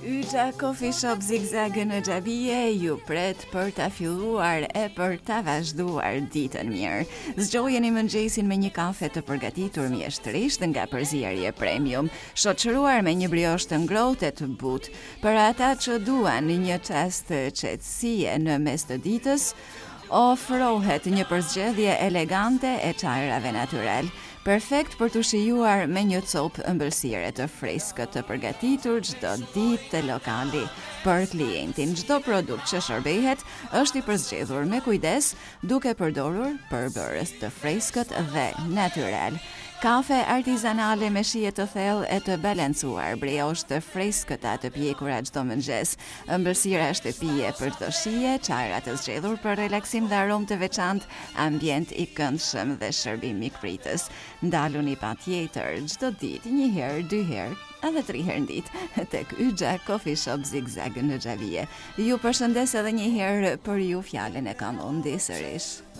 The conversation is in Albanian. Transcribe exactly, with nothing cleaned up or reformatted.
Yxha Coffee Shop Zigzag në Xhabije ju pret për ta filluar e për ta vazhduar ditën mirë. Zgjojeni mëngjesin me një kafe të përgatitur mjeshtrisht nga përzierje premium, shoqëruar me një brioche të ngrohtë e të butë. Për ata që duan një çast qetësie në mes të ditës, ofrohet një përzgjedhje elegante e çajrave natyral. Perfekt për të shijuar me një copë ëmbëlsire të freskët të përgatitur çdo ditë te lokali. Për klientin, çdo produkt që shërbehet është i përzgjedhur me kujdes, duke përdorur përbërës të freskët dhe natyral. Kafe artizanale me shije të thellë e të balancuar, brioche të freskëta të pjekura çdo mëngjes, ëmbëlsira shtëpie për çdo shije, çajra të zgjedhur për relaksim dhe aromë të veçantë, ambient i këndshëm dhe shërbim mikpritës. Ndaluni patjetër çdo ditë, një herë, dy herë, edhe tri herë në ditë tek Yxha Coffee Shop Zigzag në Xhavije. Ju përshëndes edhe një herë për ju fjalën e kam unë sërish.